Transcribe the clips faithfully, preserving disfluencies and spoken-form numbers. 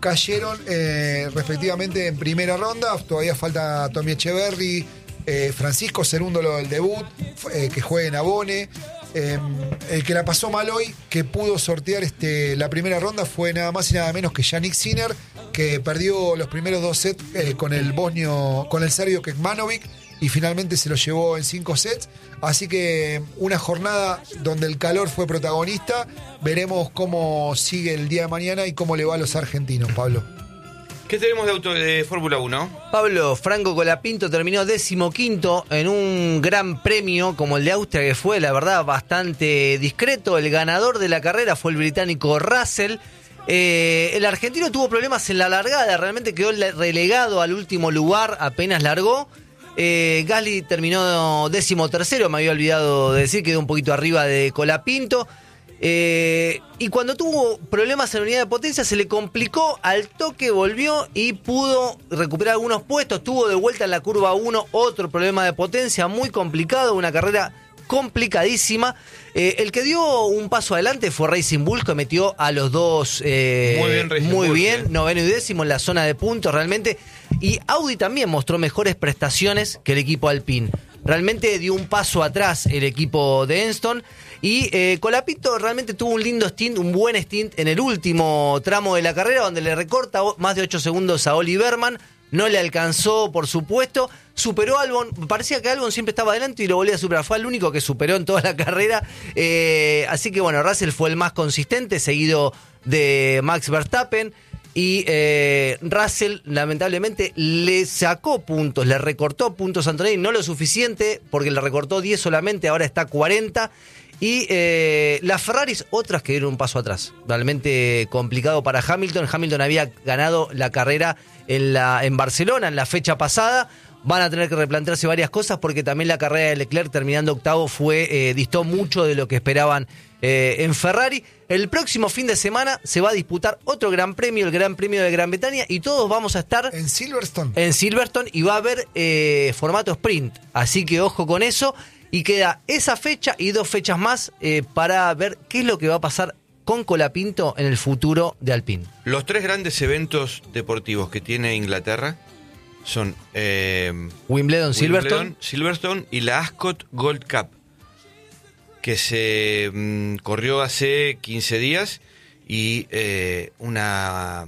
cayeron eh, respectivamente en primera ronda. Todavía falta Tommy Echeverry, eh, Francisco Cerúndolo del debut, eh, que juegue en Abone. Eh, el que la pasó mal hoy, que pudo sortear este, la primera ronda, fue nada más y nada menos que Yannick Sinner, que perdió los primeros dos sets eh, con el bosnio, con el serbio Kekmanovic, y finalmente se lo llevó en cinco sets. Así que una jornada donde el calor fue protagonista. Veremos cómo sigue el día de mañana y cómo le va a los argentinos, Pablo. ¿Qué tenemos de auto de Fórmula uno? Pablo Franco Colapinto terminó decimoquinto en un gran premio como el de Austria, que fue, la verdad, bastante discreto. El ganador de la carrera fue el británico Russell. Eh, el argentino tuvo problemas en la largada, realmente quedó relegado al último lugar, apenas largó. Eh, Gasly terminó décimo tercero, me había olvidado de decir, quedó un poquito arriba de Colapinto. Eh, y cuando tuvo problemas en la unidad de potencia se le complicó, al toque volvió y pudo recuperar algunos puestos. Tuvo de vuelta en la curva uno otro problema de potencia muy complicado, una carrera complicadísima. Eh, el que dio un paso adelante fue Racing Bull, que metió a los dos eh, muy bien, Racing muy Bull, bien eh. noveno y décimo en la zona de puntos realmente. Y Audi también mostró mejores prestaciones que el equipo Alpine. Realmente dio un paso atrás el equipo de Enston. Y eh, Colapinto realmente tuvo un lindo stint, un buen stint en el último tramo de la carrera, donde le recorta más de ocho segundos a Oli Berman. No le alcanzó, por supuesto. Superó a Albon. Parecía que Albon siempre estaba adelante y lo volvía a superar. Fue el único que superó en toda la carrera. Eh, así que bueno, Russell fue el más consistente, seguido de Max Verstappen. Y eh, Russell lamentablemente le sacó puntos, le recortó puntos a Antonelli, no lo suficiente porque le recortó diez solamente, ahora está cuarenta. Y eh, las Ferraris, otras que dieron un paso atrás, realmente complicado para Hamilton. Hamilton había ganado la carrera en, la, en Barcelona en la fecha pasada. Van a tener que replantearse varias cosas porque también la carrera de Leclerc terminando octavo fue eh, distó mucho de lo que esperaban eh, en Ferrari. El próximo fin de semana se va a disputar otro gran premio, el Gran Premio de Gran Bretaña, y todos vamos a estar en Silverstone. En Silverstone y va a haber eh, formato sprint, así que ojo con eso. Y queda esa fecha y dos fechas más eh, para ver qué es lo que va a pasar con Colapinto en el futuro de Alpine. Los tres grandes eventos deportivos que tiene Inglaterra son eh, Wimbledon, Silverstone. Wimbledon, Silverstone y la Ascot Gold Cup, que se mmm, corrió hace quince días y eh, una,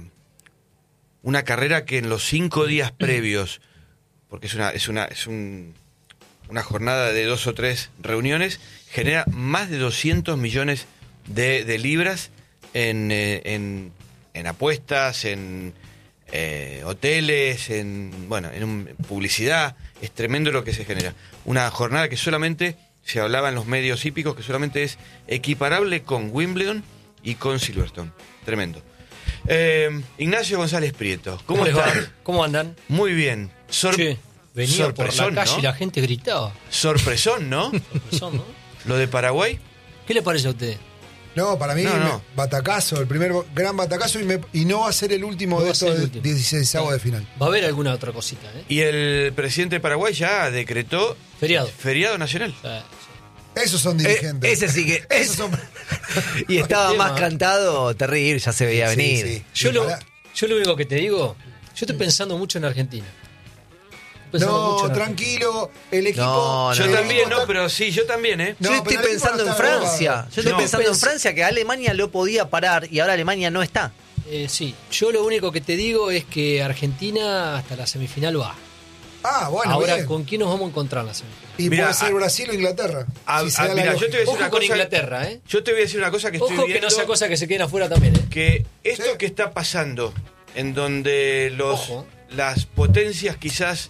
una carrera que en los cinco días previos, porque es una es una es un, una jornada de dos o tres reuniones, genera más de doscientos millones de, de libras en, eh, en, en apuestas, en eh, hoteles, en bueno, en un, publicidad. Es tremendo lo que se genera. Una jornada que solamente se hablaba en los medios hípicos, que solamente es equiparable con Wimbledon y con Silverstone. Tremendo. Eh, Ignacio González Prieto, ¿cómo, ¿Cómo estás? va? ¿Cómo andan? Muy bien. Sor- Che, venía por la calle, ¿no? y la gente gritaba. Sorpresón, ¿no? Sorpresón, ¿no? Lo de Paraguay. ¿Qué le parece a usted? No, para mí, No, no. me- batacazo, el primer gran batacazo, y, me- y no va a ser el último No de va a ser estos el último. dieciseisavos de final. Va a haber alguna otra cosita, ¿eh? Y el presidente de Paraguay ya decretó Feriado. feriado nacional. O sea, Esos son Eh, dirigentes. ese sí que... Esos son... Y estaba tema. más cantado, terrible, ya se veía Sí, venir. sí. yo, Y lo, para- yo lo único que te digo, yo estoy pensando mucho en Argentina. Estoy pensando No, mucho en tranquilo, el equipo... No, Yo no, el también, equipo no, está- pero sí, yo también, ¿eh? No, yo estoy pero el equipo pensando no en está Francia. robado. Yo estoy No. pensando en Pens- Francia, que Alemania lo podía parar y ahora Alemania no está. Eh, sí, yo lo único que te digo es que Argentina hasta la semifinal va. Ah, bueno, Ahora, bien. ¿con quién nos vamos a encontrar en la semifinal? Y Mirá, puede ser a- Brasil o Inglaterra. a- si se a- da la mirá, yo lógica. te voy a decir Ojo una con cosa- Inglaterra, ¿eh? Yo te voy a decir una cosa que Ojo estoy que viendo. no sea cosa que se queden afuera también, ¿eh? Que esto Sí. que está pasando, en donde los Ojo. las potencias quizás,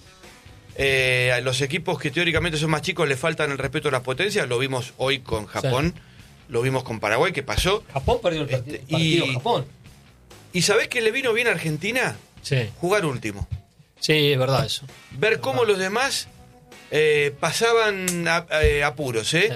eh, a los equipos que teóricamente son más chicos le faltan el respeto a las potencias, lo vimos hoy con Japón, lo vimos con Paraguay, que pasó. Japón perdió el partido, Este, partido y- Japón. ¿Y sabés qué le vino bien a Argentina? Sí, Jugar último. sí, es verdad eso. Ver cómo los demás eh, pasaban a- eh, apuros, ¿eh?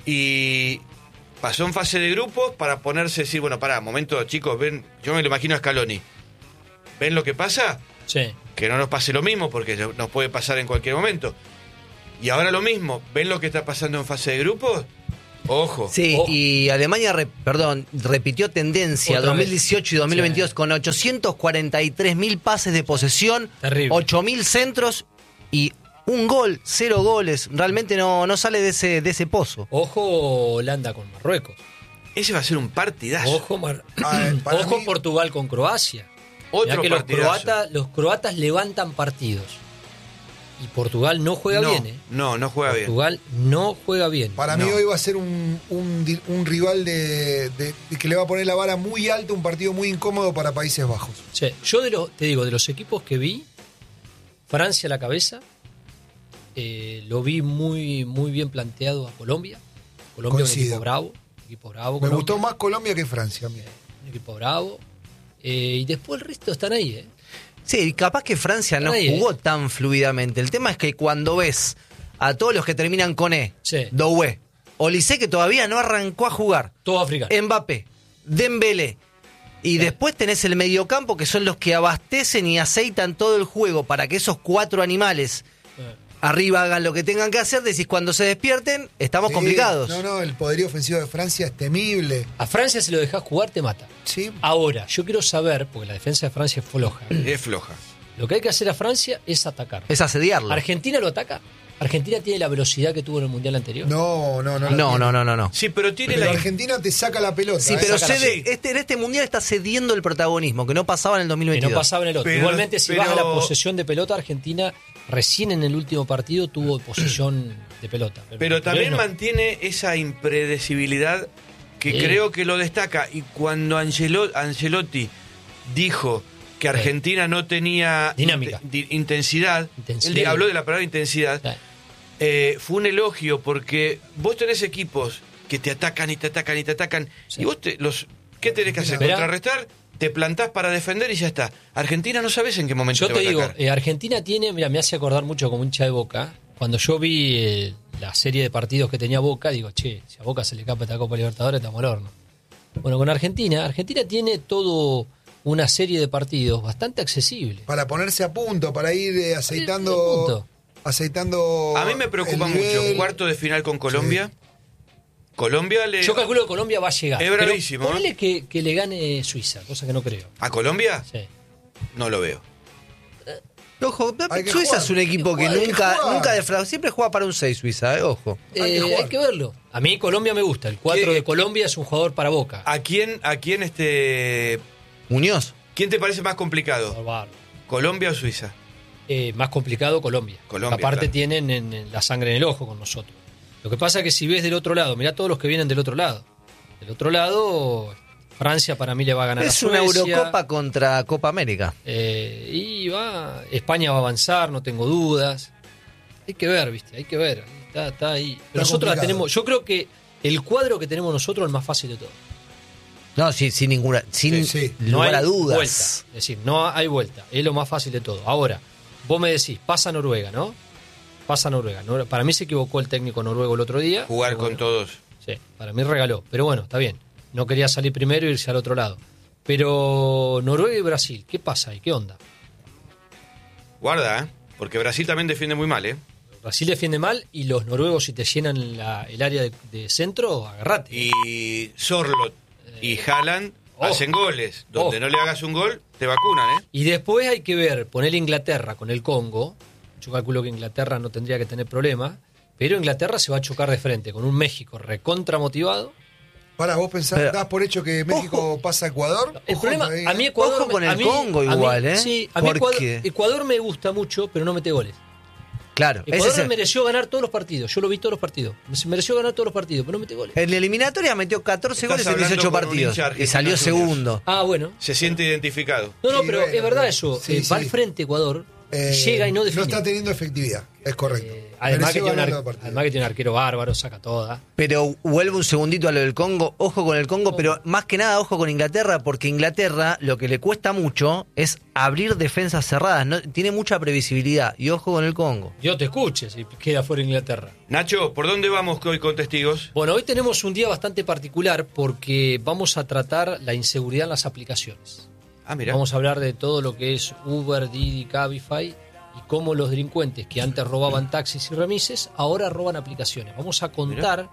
Y pasó en fase de grupos para ponerse, decir, bueno, pará, momento, chicos, ven, yo me lo imagino a Scaloni. ¿Ven lo que pasa? Sí. Que no nos pase lo mismo, porque nos puede pasar en cualquier momento. Y ahora lo mismo, ¿ven lo que está pasando en fase de grupos? Ojo. Sí, Ojo. y Alemania, re- perdón, repitió tendencia Otra dos mil vez. dieciocho y dos mil veintidós Sí. con ochocientos cuarenta y tres mil pases de posesión, Terrible. ocho mil centros y un gol, cero goles. Realmente no, no sale de ese, de ese pozo. Ojo Holanda con Marruecos. Ese va a ser un partidazo. Ojo, Mar- Ah, para Ojo mí- Portugal con Croacia. Otro Mirá que los partidazo. croatas, los croatas levantan partidos. Y Portugal no juega no, bien, ¿eh? No, no juega bien. Portugal no juega bien. Para No. mí hoy va a ser un, un, di- un rival de, de- de que le va a poner la vara muy alta, un partido muy incómodo para Países Bajos. Sí, yo de los, te digo, de los equipos que vi, Francia a la cabeza, eh, lo vi muy, muy bien planteado a Colombia. Colombia es un Coincido. equipo bravo. Equipo bravo Me Colombia, gustó más Colombia que Francia. Mira. un equipo bravo. Eh, y después el resto están ahí, ¿eh? Sí, capaz que Francia no Ahí, jugó eh. tan fluidamente. El tema es que cuando ves a todos los que terminan con E, Sí. Doué, Olise que todavía no arrancó a jugar, Todo africano. Mbappé, Dembélé, y después tenés el mediocampo que son los que abastecen y aceitan todo el juego para que esos cuatro animales Eh. arriba hagan lo que tengan que hacer, decís cuando se despierten, estamos Sí, complicados. No, no, el poderío ofensivo de Francia es temible. A Francia si lo dejas jugar te mata. Sí. Ahora, yo quiero saber, porque la defensa de Francia es floja, Es floja. lo que hay que hacer a Francia es atacar. Es asediarlo. ¿Argentina lo ataca? ¿Argentina tiene la velocidad que tuvo en el Mundial anterior? No, no, no. la No, tiene. no, no, no, no. Sí, pero tiene Pero la. Argentina te saca la pelota. Sí, ¿eh? pero sácala, cede, sí. este, en este mundial está cediendo el protagonismo, que no pasaba en el dos mil Que veintidós. no pasaba en el otro. Pero- Igualmente, si vas a la pero- posesión de pelota, Argentina recién en el último partido tuvo posesión de pelota. Pero también no. mantiene esa impredecibilidad que Sí. creo que lo destaca. Y cuando Angelo- Ancelotti dijo que Argentina no tenía Dinámica. int- di- intensidad, Intensidad. él habló de la palabra intensidad, Sí. eh, fue un elogio porque vos tenés equipos que te atacan y te atacan y te atacan. Sí. Y vos, te, los ¿qué tenés que hacer? Esperá. Contrarrestar, te plantás para defender y ya está. Argentina no sabes en qué momento Yo te, te va a digo, atacar. eh, Argentina tiene, mira, me hace acordar mucho como hincha de Boca. Cuando yo vi eh, la serie de partidos que tenía Boca, digo, che, si a Boca se le escapa esta Copa Libertadores, estamos al horno. Bueno, con Argentina, Argentina tiene todo una serie de partidos bastante accesibles. Para ponerse a punto, para ir eh, A aceitando. punto. Aceitando. A mí me preocupa el mucho. nivel. Cuarto de final con Colombia. Colombia le. Yo calculo que Colombia va a llegar. Es pero bravísimo, ¿eh? ponele que, que le gane Suiza, cosa que no creo. ¿A Colombia? Sí. No lo veo. Ojo, Hay que Suiza jugar. es un equipo que Hay que nunca, jugar. nunca defrauda. Siempre juega para un seis Suiza, eh, ojo. Hay que Eh, jugar. hay que verlo. A mí Colombia me gusta. El cuatro ¿Qué? de Colombia es un jugador para Boca. ¿A quién, a quién este. Muñoz. ¿Quién te parece más complicado? Bárbaro. ¿Colombia o Suiza? Eh, más complicado Colombia. Colombia, Aparte claro. tienen en- en la sangre en el ojo con nosotros. Lo que pasa es que si ves del otro lado, mirá todos los que vienen del otro lado. Del otro lado, Francia para mí le va a ganar Es a una Suecia. Eurocopa contra Copa América. Eh, y va, España va a avanzar, no tengo dudas. Hay que ver, viste, hay que ver. Está, está ahí. Pero nosotros la complicado. tenemos, yo creo que el cuadro que tenemos nosotros es el más fácil de todo. No, sí, sin ninguna, sin Sí, sí. lugar no a hay dudas. vuelta. Es decir, no hay vuelta. Es lo más fácil de todo. Ahora, vos me decís, pasa Noruega, ¿no? Pasa Noruega. Nor- Para mí se equivocó el técnico noruego el otro día. Jugar Pero con bueno, todos. Sí, para mí regaló. Pero bueno, está bien. No quería salir primero e irse al otro lado. Pero Noruega y Brasil, ¿qué pasa ahí? ¿Qué onda? Guarda, ¿eh? Porque Brasil también defiende muy mal, ¿eh? Brasil defiende mal y los noruegos, si te llenan la- el área de, de centro, agarrate. Y Sorlot y Haaland oh. hacen goles. Donde Oh. no le hagas un gol, te vacunan, ¿eh? Y después hay que ver, poner Inglaterra con el Congo. Yo calculo que Inglaterra no tendría que tener problema. Pero Inglaterra se va a chocar de frente con un México recontra motivado. Para vos pensás, Pero- das por hecho que México pasa a Ecuador. El Ojo problema, ahí, a mí ¿eh? Ecuador... Ojo con me- a el mí- Congo a mí- igual, ¿eh? Sí, a mí ¿Por Ecuador, qué? Ecuador me gusta mucho, pero no mete goles. Claro, ese Ecuador es el- mereció ganar todos los partidos. Yo lo vi todos los partidos. Se mereció ganar todos los partidos, pero no mete goles. en la eliminatoria metió catorce Estás goles en hablando dieciocho con un partidos hincha y argentino salió tuyo. segundo. Ah, bueno. Se siente identificado. No, no, Sí, pero bueno, es verdad pero- eso. sí, Eh, va sí. al frente Ecuador, Eh, llega y no No define. está teniendo efectividad, es correcto. Eh, además, que Mereció tiene un ganar ar- el partido. además que tiene un arquero bárbaro, saca toda. Pero vuelvo un segundito a lo del Congo, ojo con el Congo, pero más que nada ojo con Inglaterra, porque Inglaterra lo que le cuesta mucho es abrir defensas cerradas, no tiene mucha previsibilidad, y ojo con el Congo. Dios te escuche si queda fuera Inglaterra. Nacho, ¿por dónde vamos hoy con testigos? Bueno, hoy tenemos un día bastante particular porque vamos a tratar la inseguridad en las aplicaciones. Ah, mira. Vamos a hablar de todo lo que es Uber, Didi, Cabify y cómo los delincuentes que antes robaban taxis y remises ahora roban aplicaciones. Vamos a contar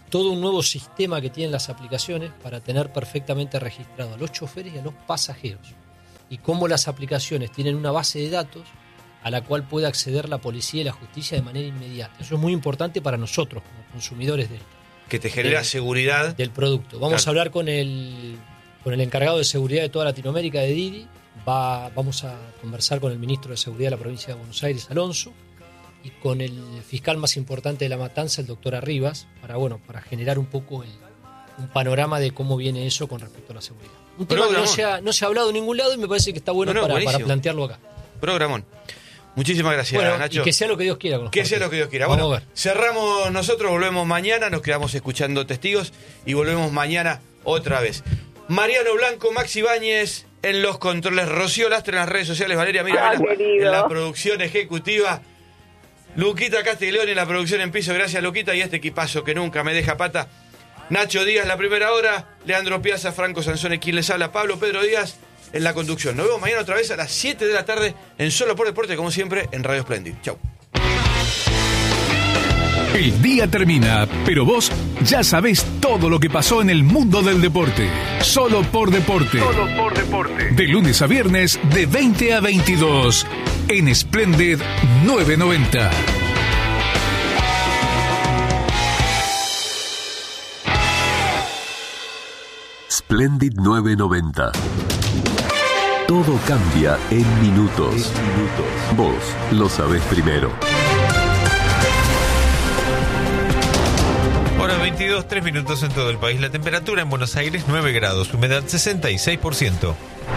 todo un nuevo sistema que tienen las aplicaciones para tener perfectamente registrado a los choferes y a los pasajeros. Y cómo las aplicaciones tienen una base de datos a la cual puede acceder la policía y la justicia de manera inmediata. Eso es muy importante para nosotros como consumidores del, que te genera del, seguridad del producto. Vamos claro. a hablar con el, con el encargado de seguridad de toda Latinoamérica de Didi. Va, vamos a conversar con el ministro de Seguridad de la provincia de Buenos Aires, Alonso, y con el fiscal más importante de La Matanza, el doctor Arribas, para bueno para generar un poco el, un panorama de cómo viene eso con respecto a la seguridad. Un tema Programón. que no se, ha, no se ha hablado en ningún lado y me parece que está bueno No, no, para, para plantearlo acá. Programón. Muchísimas gracias, Bueno, Nacho. y que sea lo que Dios quiera. Con los que sea partidos. lo que Dios quiera. Vamos Bueno, a ver. cerramos nosotros, volvemos mañana, nos quedamos escuchando testigos y volvemos mañana otra vez. Mariano Blanco, Maxi Báñez en los controles, Rocío Lastre en las redes sociales, Valeria Mira Ah, en la producción ejecutiva, Luquita Castiglione en la producción en piso, gracias Luquita, y este equipazo que nunca me deja pata. Nacho Díaz la primera hora, Leandro Piazza, Franco Sansone quien les habla, Pablo Pedro Díaz en la conducción. Nos vemos mañana otra vez a las siete de la tarde en Solo por Deporte, como siempre, en Radio Splendid. Chau. El día termina, pero vos ya sabés todo lo que pasó en el mundo del deporte. Solo por Deporte. Solo por Deporte. De lunes a viernes, de veinte a veintidós. En Splendid novecientos noventa. Splendid novecientos noventa. Todo cambia en minutos. Vos lo sabés primero. Hora veintidós, tres minutos en todo el país. La temperatura en Buenos Aires, nueve grados. Humedad, sesenta y seis por ciento.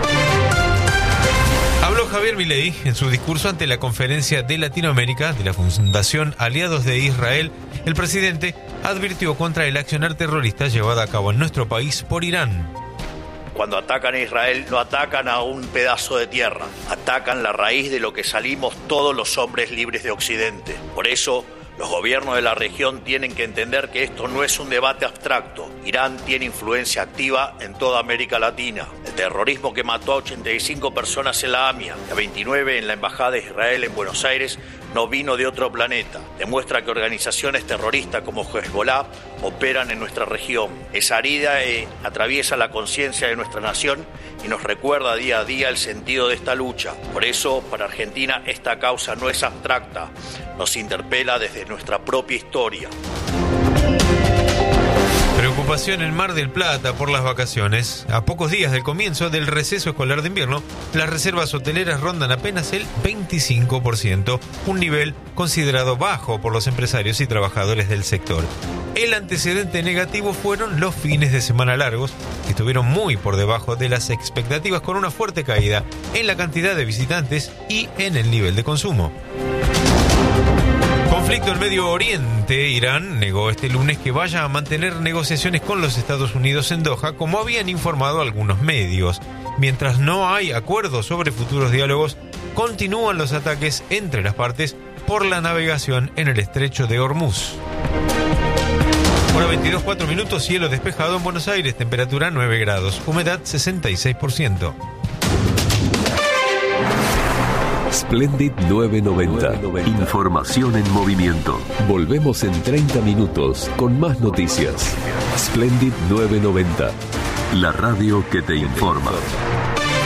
Habló Javier Milei en su discurso ante la Conferencia de Latinoamérica de la Fundación Aliados de Israel. El presidente advirtió contra el accionar terrorista llevado a cabo en nuestro país por Irán. Cuando atacan a Israel, no atacan a un pedazo de tierra, atacan la raíz de lo que salimos todos los hombres libres de Occidente. Por eso, los gobiernos de la región tienen que entender que esto no es un debate abstracto. Irán tiene influencia activa en toda América Latina. El terrorismo que mató a ochenta y cinco personas en la AMIA y a veintinueve en la Embajada de Israel en Buenos Aires no vino de otro planeta. Demuestra que organizaciones terroristas como Hezbollah operan en nuestra región. Esa herida eh, atraviesa la conciencia de nuestra nación y nos recuerda día a día el sentido de esta lucha. Por eso, para Argentina, esta causa no es abstracta, nos interpela desde nuestra propia historia. Preocupación en Mar del Plata por las vacaciones. A pocos días del comienzo del receso escolar de invierno, las reservas hoteleras rondan apenas el veinticinco por ciento, un nivel considerado bajo por los empresarios y trabajadores del sector. El antecedente negativo fueron los fines de semana largos, que estuvieron muy por debajo de las expectativas, con una fuerte caída en la cantidad de visitantes y en el nivel de consumo. Conflicto en Medio Oriente. Irán negó este lunes que vaya a mantener negociaciones con los Estados Unidos en Doha, como habían informado algunos medios. Mientras no hay acuerdos sobre futuros diálogos, continúan los ataques entre las partes por la navegación en el estrecho de Hormuz. Hora veintidós, cuatro minutos, cielo despejado en Buenos Aires, temperatura nueve grados, humedad sesenta y seis por ciento. Splendid novecientos noventa. Información en movimiento. Volvemos en treinta minutos con más noticias. Splendid novecientos noventa. La radio que te informa.